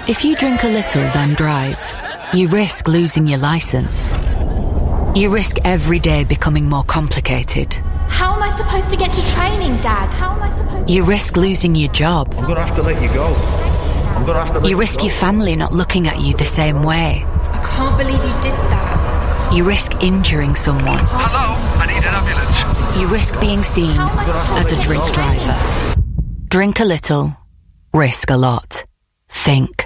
If you drink a little then drive, you risk losing your licence. You risk every day becoming more complicated. How am I supposed to get to training, Dad? How am I supposed to... You risk losing your job. I'm going to have to let you go. You risk your family not looking at you the same way. I can't believe you did that. You risk injuring someone. Hello, I need an ambulance. You risk being seen as a drink driver. Drink a little, risk a lot. Think.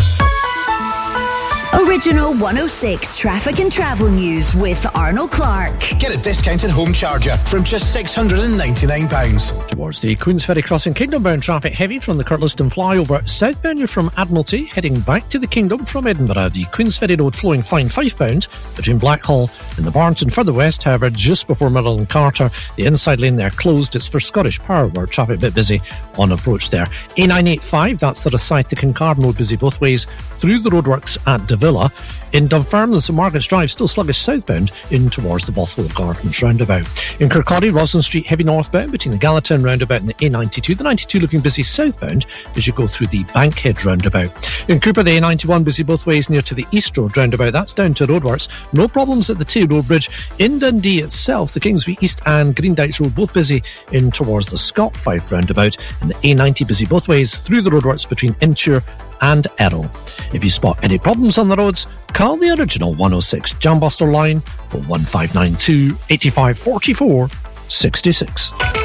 Original 106 Traffic and Travel News with Arnold Clark. Get a discounted home charger from just £699. Towards the Queensferry crossing, Kingdom-bound traffic heavy from the Kirtliston flyover. Southbound, you're from Admiralty, heading back to the Kingdom from Edinburgh. The Queensferry Road flowing fine 5 pound between Blackhall and the Barnton. Further west, however, just before Middle and Carter, the inside lane there closed. It's for Scottish Power, where traffic a bit busy on approach there. A985, that's the Rosyth to Kincardine Road, busy both ways through the roadworks at Davila. In Dunfermline, St Margaret's Drive, still sluggish southbound in towards the Bothwell Gardens roundabout. In Kirkcaldy, Roslyn Street, heavy northbound between the Gallatin roundabout and the A92. The 92 looking busy southbound as you go through the Bankhead roundabout. In Cooper, the A91 busy both ways near to the East Road roundabout. That's down to roadworks. No problems at the Tay Road Bridge. In Dundee itself, the Kingsway East and Green Dykes Road both busy in towards the Scott Fife roundabout. And the A90 busy both ways through the roadworks between Inchure and Errol. If you spot any problems on the roads, call the original 106 Jambuster line for 1592 85 44 66.